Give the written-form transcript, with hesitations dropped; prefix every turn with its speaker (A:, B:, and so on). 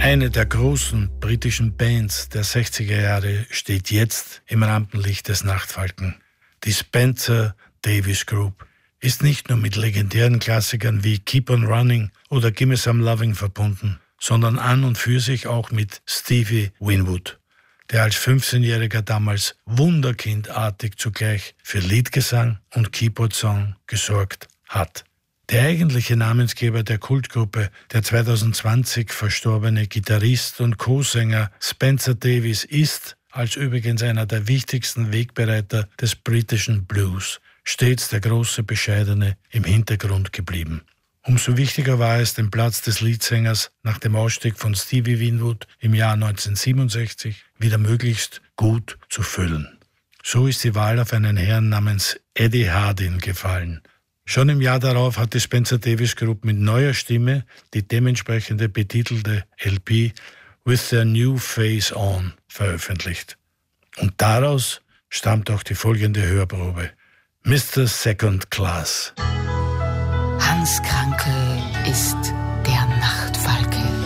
A: Eine der großen britischen Bands der 60er Jahre steht jetzt im Rampenlicht des Nachtfalken. Die Spencer Davis Group ist nicht nur mit legendären Klassikern wie Keep on Running oder Gimme Some Loving verbunden, sondern an und für sich auch mit Stevie Winwood, der als 15-Jähriger damals wunderkindartig zugleich für Liedgesang und Keyboard-Song gesorgt hat. Der eigentliche Namensgeber der Kultgruppe, der 2020 verstorbene Gitarrist und Co-Sänger Spencer Davis, ist, als übrigens einer der wichtigsten Wegbereiter des britischen Blues, stets der große Bescheidene im Hintergrund geblieben. Umso wichtiger war es, den Platz des Leadsängers nach dem Ausstieg von Stevie Winwood im Jahr 1967 wieder möglichst gut zu füllen. So ist die Wahl auf einen Herrn namens Eddie Hardin gefallen. Schon im Jahr darauf hat die Spencer Davis Group mit neuer Stimme die dementsprechende betitelte LP With Their New Face On veröffentlicht. Und daraus stammt auch die folgende Hörprobe. Mr. Second Class.
B: Hans Krankel ist der Nachtfalke.